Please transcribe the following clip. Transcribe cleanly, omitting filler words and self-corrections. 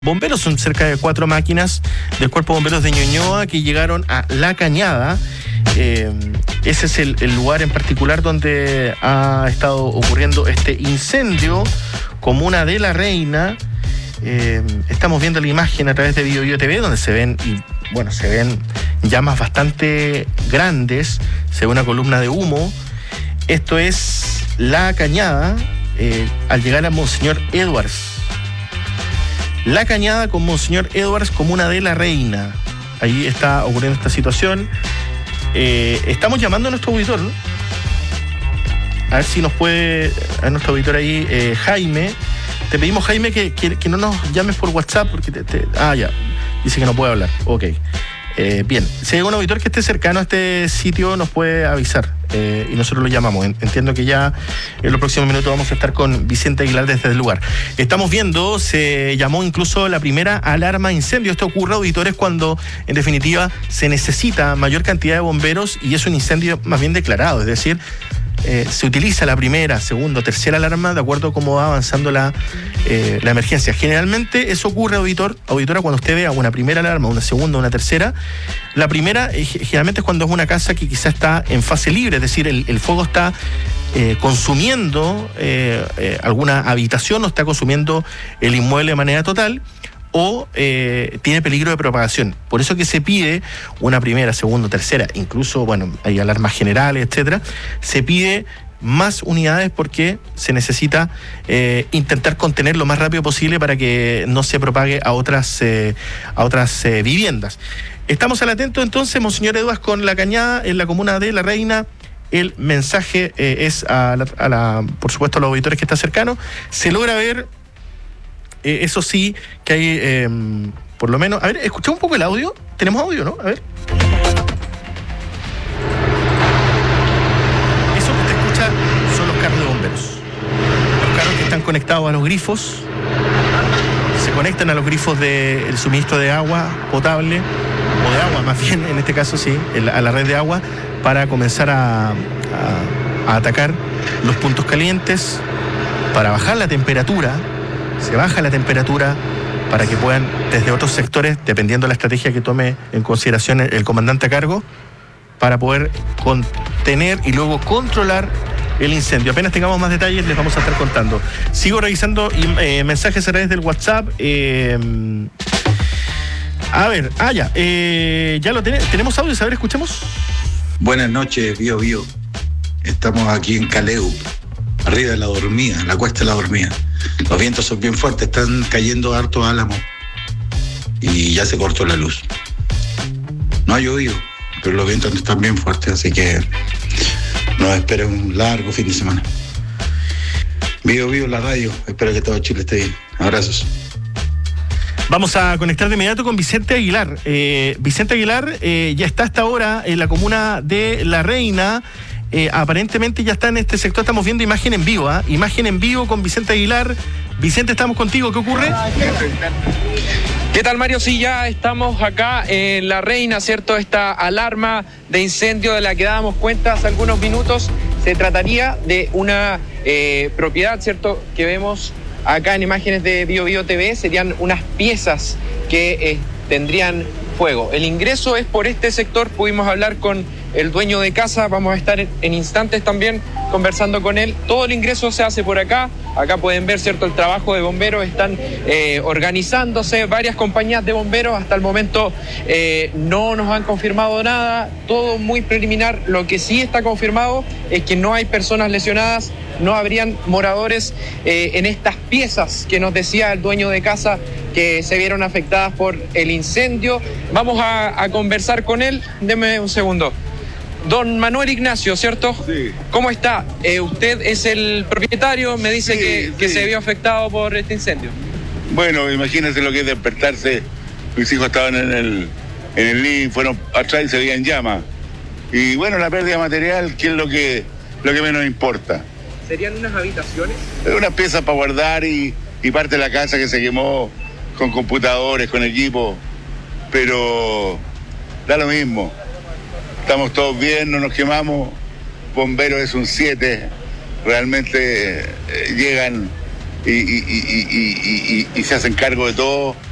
Bomberos, son cerca de 4 máquinas del Cuerpo de Bomberos de Ñuñoa que llegaron a La Cañada. Ese es el lugar en particular donde ha estado ocurriendo este incendio, comuna de La Reina. Estamos viendo la imagen a través de BioBio TV, donde se ven llamas bastante grandes, se ve una columna de humo. Esto es La Cañada, al llegar a Monseñor Edwards. La Cañada con Monseñor Edwards, comuna de La Reina. Ahí está ocurriendo esta situación. Estamos llamando a nuestro auditor, ¿no? A ver si nos puede, a nuestro auditor ahí, Jaime. Te pedimos, Jaime, que no nos llames por WhatsApp porque ya, dice que no puede hablar. Ok. Bien, si hay un auditor que esté cercano a este sitio nos puede avisar y nosotros lo llamamos. Entiendo que ya en los próximos minutos vamos a estar con Vicente Aguilar desde el lugar. Estamos viendo, se llamó incluso la primera alarma de incendio. Esto ocurre, auditores, cuando en definitiva se necesita mayor cantidad de bomberos y es un incendio más bien declarado, es decir, se utiliza la primera, segunda, tercera alarma de acuerdo a cómo va avanzando la emergencia. Generalmente eso ocurre, auditora, cuando usted vea una primera alarma, una segunda, una tercera. La primera generalmente es cuando es una casa que quizá está en fase libre, es decir, el fuego está consumiendo alguna habitación o está consumiendo el inmueble de manera total, o tiene peligro de propagación. Por eso que se pide una primera, segunda, tercera, incluso, hay alarmas generales, etcétera. Se pide más unidades porque se necesita intentar contener lo más rápido posible para que no se propague a otras viviendas. Estamos al atento entonces, Monseñor Edwards, con La Cañada, en la comuna de La Reina. El mensaje es por supuesto, a los auditores que están cercanos. Se logra ver. Eso sí, que hay, por lo menos... A ver, escuchamos un poco el audio. Tenemos audio, ¿no? A ver. Eso que usted escucha son los carros de bomberos. Los carros que están conectados a los grifos. Se conectan a los grifos del suministro de agua potable, o de agua más bien, en este caso sí, a la red de agua, para comenzar a atacar los puntos calientes, para bajar la temperatura. Se baja la temperatura para que puedan, desde otros sectores, dependiendo de la estrategia que tome en consideración el comandante a cargo, para poder contener y luego controlar el incendio. Apenas tengamos más detalles, les vamos a estar contando. Sigo revisando mensajes a través del WhatsApp. A ver, ya lo tenemos audio, a ver, escuchemos. Buenas noches, Bio. Estamos aquí en Caleu, arriba de La Dormida, la cuesta de La Dormida. Los vientos son bien fuertes, están cayendo hartos álamos y ya se cortó la luz. No ha llovido, pero los vientos están bien fuertes, así que nos espera un largo fin de semana. Bio, la radio, espero que todo Chile esté bien. Abrazos. Vamos a conectar de inmediato con Vicente Aguilar. Vicente Aguilar ya está hasta ahora en la comuna de La Reina. Aparentemente ya está en este sector. Estamos viendo imagen en vivo, imagen en vivo con Vicente Aguilar. Vicente, estamos contigo, ¿qué ocurre? ¿Qué tal, Mario? Sí, ya estamos acá en La Reina, ¿cierto? Esta alarma de incendio de la que dábamos cuenta hace algunos minutos, se trataría de una propiedad, ¿cierto?, que vemos acá en imágenes de BioBio TV. Serían unas piezas que tendrían fuego. El ingreso es por este sector. Pudimos hablar con el dueño de casa, vamos a estar en instantes también conversando con él. Todo el ingreso se hace por acá. Acá pueden ver, ¿cierto?, el trabajo de bomberos. Están organizándose varias compañías de bomberos. Hasta el momento no nos han confirmado nada, todo muy preliminar. Lo que sí está confirmado es que no hay personas lesionadas, no habrían moradores en estas piezas que nos decía el dueño de casa que se vieron afectadas por el incendio. Vamos a conversar con él. Deme un segundo. Don Manuel Ignacio, ¿cierto? Sí. ¿Cómo está? Usted es el propietario, me dice que se vio afectado por este incendio. Bueno, imagínense lo que es despertarse. Mis hijos estaban en el living, fueron atrás y se veían llamas. Y bueno, la pérdida material, que es lo que menos importa. ¿Serían unas habitaciones? Unas piezas para guardar y parte de la casa que se quemó con computadores, con equipo. Pero da lo mismo. Estamos todos bien, no nos quemamos. Bomberos es un 7. Realmente llegan y se hacen cargo de todo.